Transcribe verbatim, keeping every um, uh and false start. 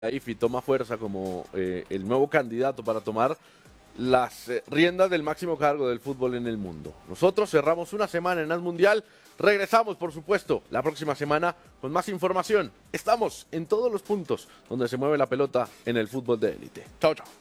Laifi toma fuerza como eh, el nuevo candidato para tomar las eh, riendas del máximo cargo del fútbol en el mundo. Nosotros cerramos una semana en el Mundial, regresamos por supuesto la próxima semana con más información. Estamos en todos los puntos donde se mueve la pelota en el fútbol de élite. Chao, chao.